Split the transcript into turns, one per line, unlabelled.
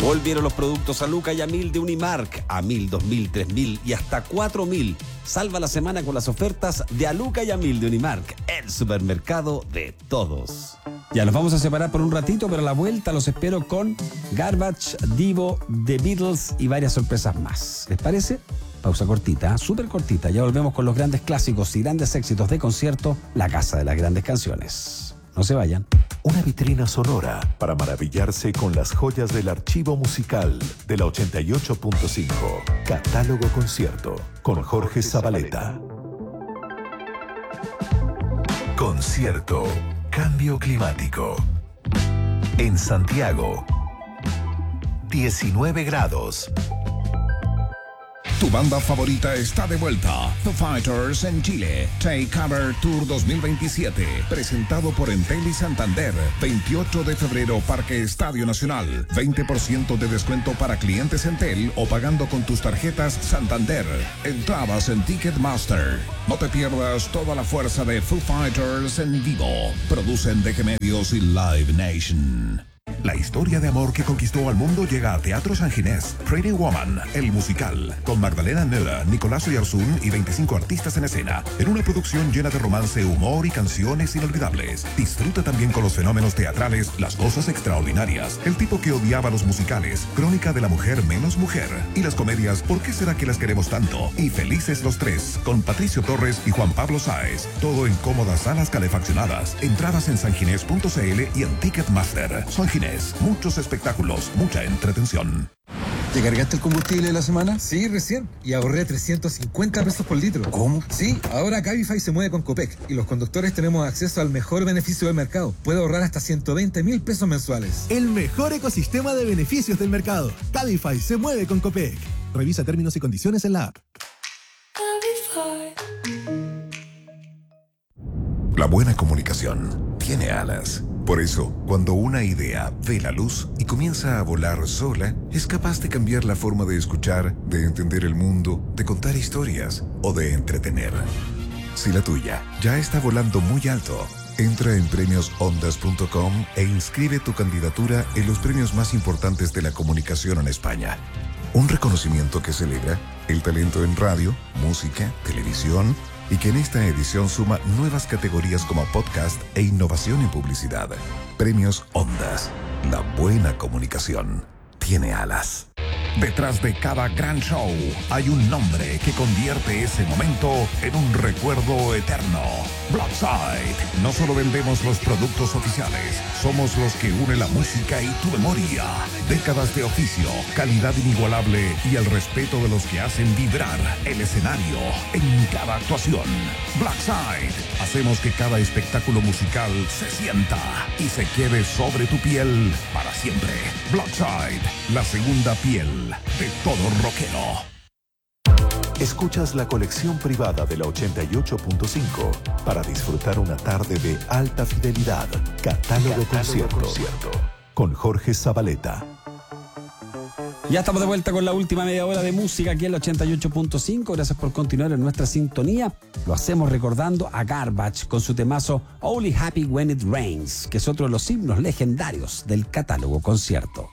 Volvieron los productos a Luca y a 1000 de Unimark, a 1000, 2000, 3000 y hasta 4000. Salva la semana con las ofertas de a Luca y a 1000 de Unimark, el supermercado de todos. Ya nos vamos a separar por un ratito, pero a la vuelta los espero con Garbage, Divo, The Beatles y varias sorpresas más. ¿Les parece? Pausa cortita, súper cortita. Ya volvemos con los grandes clásicos y grandes éxitos de concierto, la casa de las grandes canciones. No se vayan.
Una vitrina sonora para maravillarse con las joyas del archivo musical de la 88.5. Catálogo Concierto con Jorge Zabaleta. Concierto. Cambio climático. En Santiago, 19 grados.
Tu banda favorita está de vuelta. Foo Fighters en Chile. Take Cover Tour 2027. Presentado por Entel y Santander. 28 de febrero, Parque Estadio Nacional. 20% de descuento para clientes Entel o pagando con tus tarjetas Santander. Entradas en Ticketmaster. No te pierdas toda la fuerza de Foo Fighters en vivo. Producen DG Medios y Live Nation.
La historia de amor que conquistó al mundo llega a Teatro San Ginés. Pretty Woman, el musical, con Magdalena Nera, Nicolás Oyarzún y 25 artistas en escena, en una producción llena de romance, humor y canciones inolvidables. Disfruta también con los fenómenos teatrales, las cosas extraordinarias, el tipo que odiaba los musicales, Crónica de la mujer menos mujer, y las comedias ¿Por qué será que las queremos tanto? Y Felices los tres, con Patricio Torres y Juan Pablo Sáez. Todo en cómodas salas calefaccionadas. Entradas en sanginés.cl y en Ticketmaster. San Ginés, muchos espectáculos, mucha entretención.
¿Te cargaste el combustible de la semana? Sí, recién. Y ahorré 350 pesos por litro. ¿Cómo? Sí, ahora Cabify se mueve con Copec y los conductores tenemos acceso al mejor beneficio del mercado. Puede ahorrar hasta 120.000 pesos mensuales.
El mejor ecosistema de beneficios del mercado. Cabify se mueve con Copec. Revisa términos y condiciones en la app.
La buena comunicación tiene alas. Por eso, cuando una idea ve la luz y comienza a volar sola, es capaz de cambiar la forma de escuchar, de entender el mundo, de contar historias o de entretener. Si la tuya ya está volando muy alto, entra en premiosondas.com e inscribe tu candidatura en los premios más importantes de la comunicación en España. Un reconocimiento que celebra el talento en radio, música, televisión y que en esta edición suma nuevas categorías como podcast e innovación en publicidad. Premios Ondas. La buena comunicación tiene alas.
Detrás de cada gran show hay un nombre que convierte ese momento en un recuerdo eterno. Blackside. No solo vendemos los productos oficiales, somos los que unen la música y tu memoria. Décadas de oficio, calidad inigualable y el respeto de los que hacen vibrar el escenario en cada actuación. Blackside. Hacemos que cada espectáculo musical se sienta y se quede sobre tu piel para siempre. Blackside, la segunda piel de todo rockero.
Escuchas la colección privada de la 88.5 para disfrutar una tarde de alta fidelidad. Catálogo Concierto con Jorge Zabaleta.
Ya estamos de vuelta con la última media hora de música aquí en la 88.5. Gracias por continuar en nuestra sintonía. Lo hacemos recordando a Garbage con su temazo Only Happy When It Rains, que es otro de los himnos legendarios del Catálogo Concierto.